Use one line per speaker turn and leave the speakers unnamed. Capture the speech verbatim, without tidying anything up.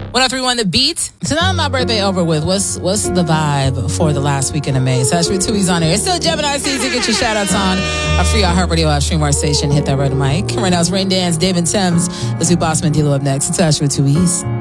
one oh three one The Beat. So now my birthday over with. What's what's the vibe for the last weekend of May? Sash with Tui's on air. It's still Gemini season. Get your shout outs on our free iHeartRadio app, stream our station. Hit that red mic. Right now it's Rain Dance, David Thames. Let's do Bossman Dilo up next. It's Sash with Tui's.